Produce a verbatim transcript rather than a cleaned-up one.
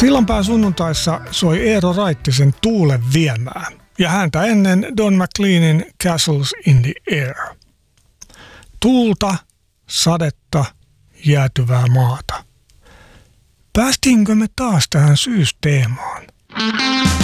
Sillanpään sunnuntaissa soi Eero Raittisen Tuulen viemää ja häntä ennen Don McLeanin Castles in the Air. Tuulta, sadetta, jäätyvää maata. Päästiinkö me taas tähän syysteemaan?